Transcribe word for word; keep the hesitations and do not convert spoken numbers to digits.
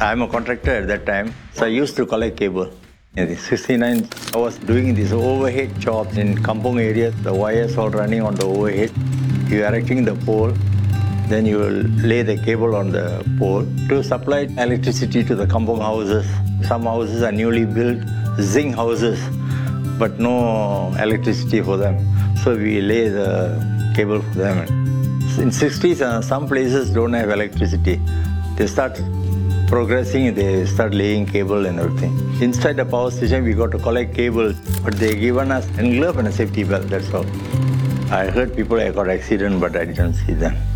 I'm a contractor at that time, so I used to collect cable. In sixty-nine, I was doing these overhead jobs in Kampong area. The wires all running on the overhead. You're erecting the pole, then you will lay the cable on the pole to supply electricity to the Kampong houses. Some houses are newly built, zinc houses, but no electricity for them. So we lay the cable for them. In sixties, uh, some places don't have electricity. They start progressing, they start laying cable and everything. Inside the power station, we got to collect cable, but they given us a glove and a safety belt, that's all. I heard people have got accident, but I didn't see them.